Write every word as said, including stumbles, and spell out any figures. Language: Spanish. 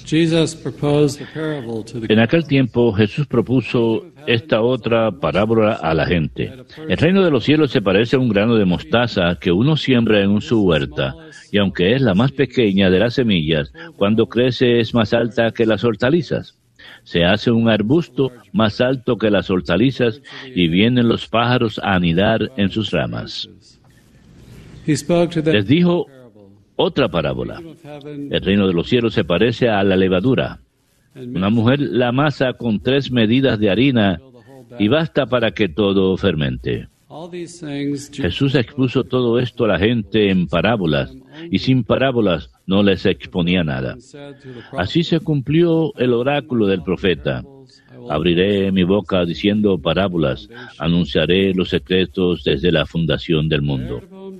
En aquel tiempo Jesús propuso esta otra parábola a la gente. El reino de los cielos se parece a un grano de mostaza que uno siembra en su huerta, y aunque es la más pequeña de las semillas, cuando crece es más alta que las hortalizas. Se hace un arbusto más alto que las hortalizas y vienen los pájaros a anidar en sus ramas. Les dijo otra parábola. El reino de los cielos se parece a la levadura. Una mujer la amasa con tres medidas de harina y basta para que todo fermente. Jesús expuso todo esto a la gente en parábolas, y sin parábolas no les exponía nada. Así se cumplió el oráculo del profeta. Abriré mi boca diciendo parábolas, anunciaré los secretos desde la fundación del mundo.